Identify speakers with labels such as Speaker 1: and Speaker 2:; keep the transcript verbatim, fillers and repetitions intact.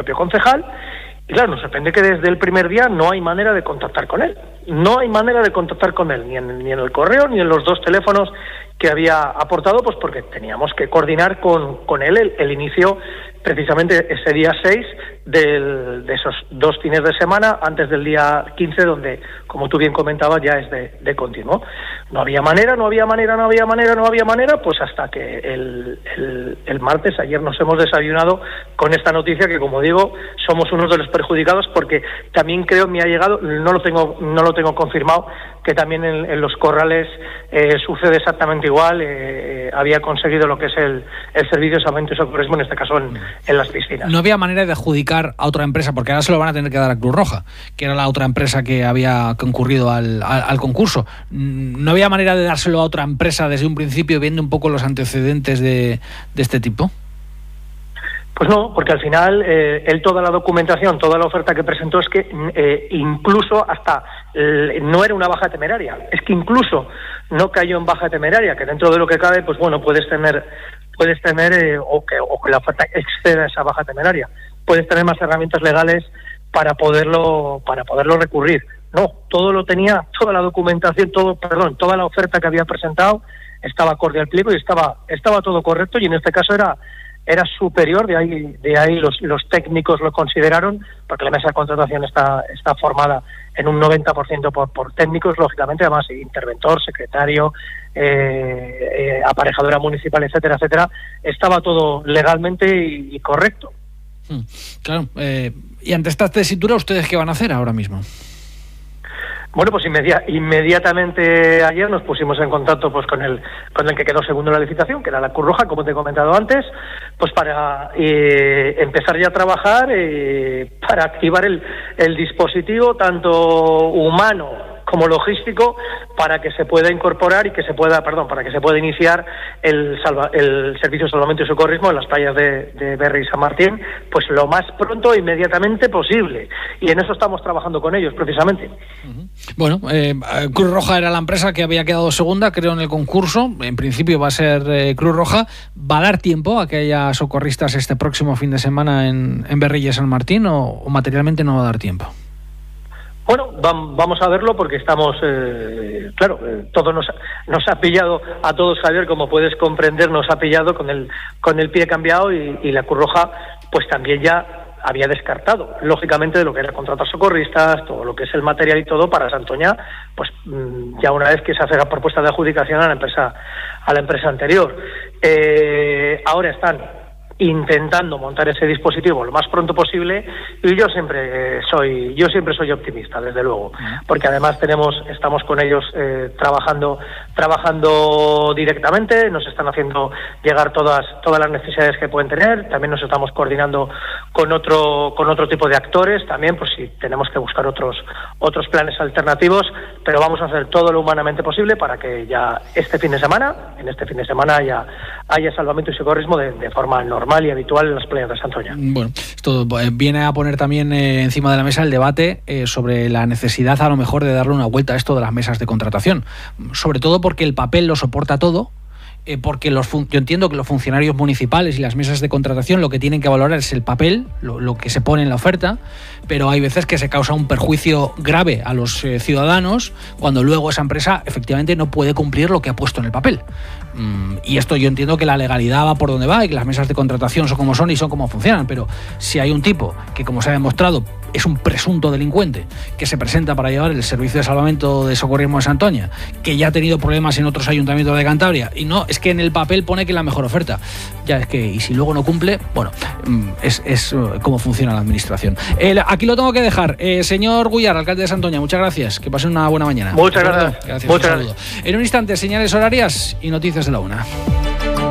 Speaker 1: propio concejal. Y claro, nos sorprende que desde el primer día no hay manera de contactar con él. No hay manera de contactar con él, ni en, ni en el correo, ni en los dos teléfonos que había aportado, pues porque teníamos que coordinar con, con él el, el inicio, precisamente ese día seis del, de esos dos fines de semana, antes del día quince, donde, como tú bien comentabas, ya es de, de continuo. No había manera, no había manera, no había manera, no había manera, pues hasta que el, el, el martes, ayer nos hemos desayunado con esta noticia que, como digo, somos unos de los perjudicados, porque también creo me ha llegado, no lo tengo, no lo tengo confirmado, que también en, en los corrales eh, sucede exactamente igual. Eh, había conseguido lo que es el, el servicio de salvamento y socorrismo, en este caso en, en las piscinas.
Speaker 2: No había manera de adjudicar a otra empresa, porque ahora se lo van a tener que dar a Cruz Roja, que era la otra empresa que había concurrido al, al, al concurso. ¿No había manera de dárselo a otra empresa desde un principio, viendo un poco los antecedentes de, de este tipo?
Speaker 1: Pues no, porque al final eh, él toda la documentación, toda la oferta que presentó es que eh, incluso hasta eh, no era una baja temeraria, es que incluso no cayó en baja temeraria, que dentro de lo que cabe, pues bueno, puedes tener, puedes tener eh, o, que, o que la oferta exceda esa baja temeraria, puedes tener más herramientas legales para poderlo, para poderlo recurrir. No, todo lo tenía, toda la documentación, todo, perdón, toda la oferta que había presentado estaba acorde al pliego y estaba, estaba todo correcto, y en este caso era era superior, de ahí de ahí los, los técnicos lo consideraron, porque la mesa de contratación está está formada en un noventa por ciento por, por técnicos, lógicamente, además interventor, secretario, eh, eh, aparejadora municipal, etcétera, etcétera. Estaba todo legalmente y, y correcto.
Speaker 2: Hmm, claro, eh, y ante esta tesitura, ¿ustedes qué van a hacer ahora mismo?
Speaker 1: Bueno, pues inmedi- inmediatamente ayer nos pusimos en contacto pues con el con el que quedó segundo en la licitación, que era la Cruz Roja, como te he comentado antes, pues para eh, empezar ya a trabajar eh, para activar el, el dispositivo, tanto humano como logístico, para que se pueda incorporar y que se pueda, perdón, para que se pueda iniciar el, salva, el servicio de salvamento y socorrismo en las playas de, de Berry y San Martín, pues lo más pronto e inmediatamente posible. Y en eso estamos trabajando con ellos, precisamente.
Speaker 2: Uh-huh. Bueno, eh, Cruz Roja era la empresa que había quedado segunda, creo, en el concurso. En principio va a ser eh, Cruz Roja. ¿Va a dar tiempo a que haya socorristas este próximo fin de semana en, en Berry y San Martín, o, o materialmente no va a dar tiempo?
Speaker 1: Bueno, vamos a verlo, porque estamos, eh, claro, eh, todo nos, nos ha pillado a todos, Javier, como puedes comprender, nos ha pillado con el con el pie cambiado, y, y la Cruz Roja pues también ya había descartado, lógicamente, de lo que era contratar socorristas, todo lo que es el material y todo para Santoña, pues ya una vez que se hace la propuesta de adjudicación a la empresa a la empresa anterior. Eh, ahora están intentando montar ese dispositivo lo más pronto posible, y yo siempre soy yo siempre soy optimista, desde luego, porque además tenemos estamos con ellos eh, trabajando trabajando directamente, nos están haciendo llegar todas todas las necesidades que pueden tener, también nos estamos coordinando con otro con otro tipo de actores, también pues si tenemos que buscar otros otros planes alternativos, pero vamos a hacer todo lo humanamente posible para que ya este fin de semana, en este fin de semana haya haya salvamento y socorrismo de, de forma normal y habitual en las playas de Santoña.
Speaker 2: Bueno, esto viene a poner también eh, encima de la mesa el debate eh, sobre la necesidad, a lo mejor, de darle una vuelta a esto de las mesas de contratación, sobre todo porque el papel lo soporta todo. Eh, porque los fun- yo entiendo que los funcionarios municipales y las mesas de contratación lo que tienen que valorar es el papel, lo, lo que se pone en la oferta, pero hay veces que se causa un perjuicio grave a los eh, ciudadanos cuando luego esa empresa efectivamente no puede cumplir lo que ha puesto en el papel. Mm, y esto yo entiendo que la legalidad va por donde va y que las mesas de contratación son como son y son como funcionan, pero si hay un tipo que, como se ha demostrado, es un presunto delincuente que se presenta para llevar el servicio de salvamento de socorrismo de Santoña, que ya ha tenido problemas en otros ayuntamientos de Cantabria, y no, es que en el papel pone que es la mejor oferta. Ya es que, y si luego no cumple, bueno, es, es cómo funciona la administración. El, aquí lo tengo que dejar. Eh, señor Guyar, alcalde de Santoña, muchas gracias. Que pasen una buena mañana.
Speaker 1: Muchas gracias.
Speaker 2: Gracias.
Speaker 1: Muchas
Speaker 2: un saludo. En un instante, señales horarias y noticias de la una.